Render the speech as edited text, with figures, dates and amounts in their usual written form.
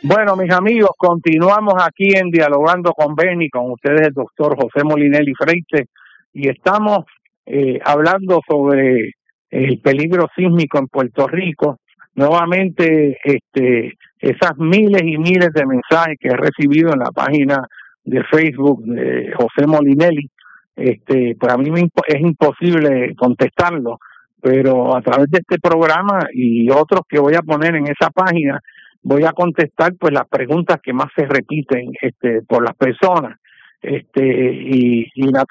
Bueno, mis amigos, continuamos aquí en Dialogando con Benny, con ustedes el doctor José Molinelli Freite, y estamos hablando sobre el peligro sísmico en Puerto Rico. Nuevamente, esas miles y miles de mensajes que he recibido en la página de Facebook de José Molinelli, pues a mí es imposible contestarlo, pero a través de este programa y otros que voy a poner en esa página, voy a contestar pues las preguntas que más se repiten por las personas y